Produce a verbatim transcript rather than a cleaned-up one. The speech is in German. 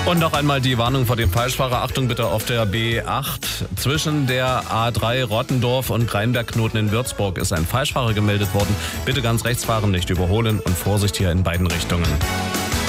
Und noch einmal die Warnung vor dem Falschfahrer. Achtung bitte auf der B acht. Zwischen der A drei Rottendorf und Rheinberg-Knoten in Würzburg ist ein Falschfahrer gemeldet worden. Bitte ganz rechts fahren, nicht überholen und Vorsicht hier in beiden Richtungen.